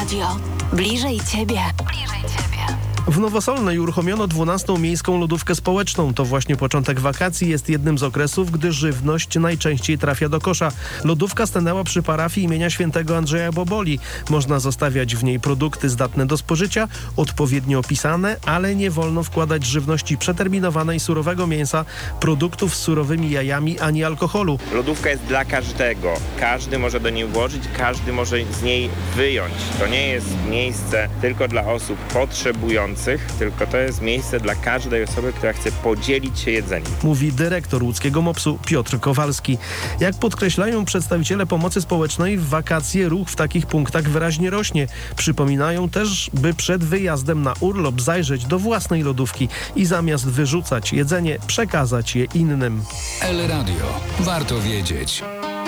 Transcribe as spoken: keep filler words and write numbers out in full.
Radio. Bliżej Ciebie. Bliżej Ciebie. W Nowosolnej uruchomiono dwunastą miejską lodówkę społeczną. To właśnie początek wakacji jest jednym z okresów, gdy żywność najczęściej trafia do kosza. Lodówka stanęła przy parafii imienia świętego Andrzeja Boboli. Można zostawiać w niej produkty zdatne do spożycia, odpowiednio opisane, ale nie wolno wkładać żywności przeterminowanej, surowego mięsa, produktów z surowymi jajami ani alkoholu. Lodówka jest dla każdego. Każdy może do niej włożyć, każdy może z niej wyjąć. To nie jest miejsce tylko dla osób potrzebujących, tylko to jest miejsce dla każdej osoby, która chce podzielić się jedzeniem. Mówi dyrektor łódzkiego mopsu Piotr Kowalski. Jak podkreślają przedstawiciele pomocy społecznej, w wakacje ruch w takich punktach wyraźnie rośnie. Przypominają też, by przed wyjazdem na urlop zajrzeć do własnej lodówki i zamiast wyrzucać jedzenie, przekazać je innym. El Radio. Warto wiedzieć.